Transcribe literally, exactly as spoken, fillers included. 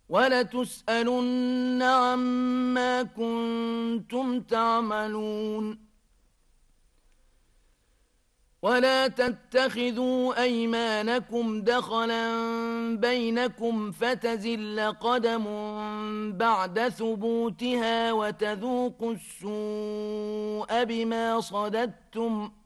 وَلَتُسْأَلُنَّ عَمَّا كُنتُمْ تَعْمَلُونَ وَلَا تَتَّخِذُوا أَيْمَانَكُمْ دَخَلًا بَيْنَكُمْ فَتَزِلَّ قَدَمٌ بَعْدَ ثُبُوتِهَا وَتَذُوقُوا السُّوءَ بِمَا صَدَدتُّمْ